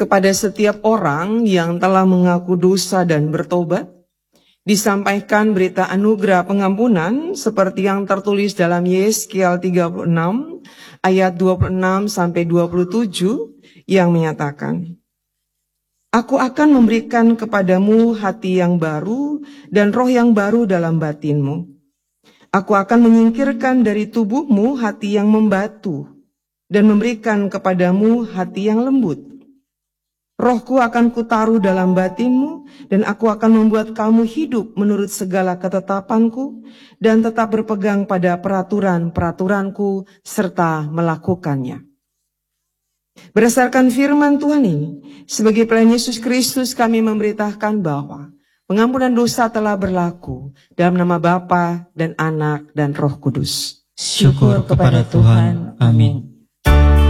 Kepada setiap orang yang telah mengaku dosa dan bertobat, disampaikan berita anugerah pengampunan seperti yang tertulis dalam Yeskiel 36 ayat 26 sampai 27 yang menyatakan, Aku akan memberikan kepadamu hati yang baru dan roh yang baru dalam batinmu. Aku akan menyingkirkan dari tubuhmu hati yang membatu dan memberikan kepadamu hati yang lembut. Rohku akan kutaruh dalam batinmu dan aku akan membuat kamu hidup menurut segala ketetapanku dan tetap berpegang pada peraturan-peraturanku serta melakukannya. Berdasarkan firman Tuhan ini, sebagai pelayan Yesus Kristus kami memberitakan bahwa pengampunan dosa telah berlaku dalam nama Bapa dan Anak dan Roh Kudus. Syukur kepada Tuhan. Amin.